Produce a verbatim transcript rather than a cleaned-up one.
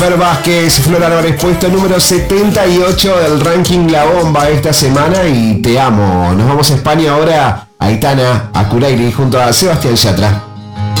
Fer Vázquez, Flor Álvarez, puesto número setenta y ocho del ranking La Bomba esta semana y Te Amo. Nos vamos a España ahora, Aitana Acurairi junto a Sebastián Yatra.